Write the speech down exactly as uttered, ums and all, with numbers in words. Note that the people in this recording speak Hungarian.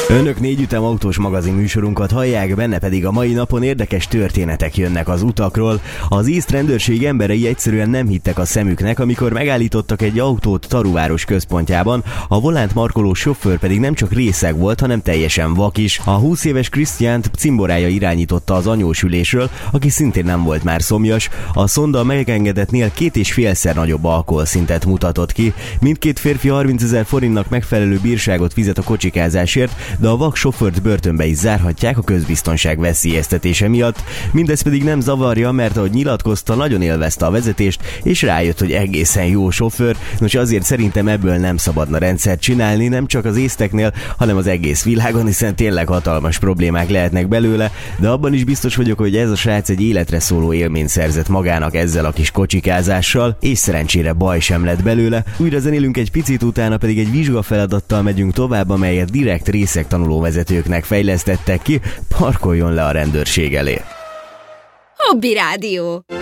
Önök négyütem autós magazin műsorunkat hallják, benne pedig a mai napon érdekes történetek jönnek az utakról. Az észt rendőrség emberei egyszerűen nem hittek a szemüknek, amikor megállítottak egy autót Taruváros központjában, a volánt markoló sofőr pedig nem csak részeg volt, hanem teljesen vak is. A húsz éves Krisztiánt cimborája irányította az anyósülésről, aki szintén nem volt már szomjas. A szonda megengedetnél két és félszer nagyobb alkoholszintet mutatott ki. Mindkét férfi harmincezer forintnak megfelelő bírságot fizet a kocsikázásért, de a vak sofőrt börtönbe is zárhatják a közbiztonság veszélyeztetése miatt. Mindez pedig nem zavarja, mert ahogy nyilatkozta, nagyon élvezte a vezetést, és rájött, hogy egészen jó sofőr. Nos, azért szerintem ebből nem szabadna rendszert csinálni, nem csak az észteknél, hanem az egész világon, hiszen tényleg hatalmas problémák lehetnek belőle, de abban is biztos vagyok, hogy ez a srác egy életre szóló élményt szerzett magának ezzel a kis kocsikázással, és szerencsére baj sem lett belőle. Újra zenélünk egy picit, utána pedig egy vizsgafeladattal megyünk tovább, amelyet direkt részek tanulóvezetőknek fejlesztettek ki. Parkoljon le a rendőrség elé. Hobby Rádió.